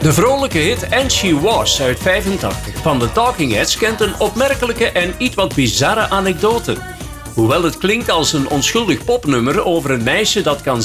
De vrolijke hit And She Was uit 85 van de Talking Heads kent een opmerkelijke en iets wat bizarre anekdote. Hoewel het klinkt als een onschuldig popnummer over een meisje dat kan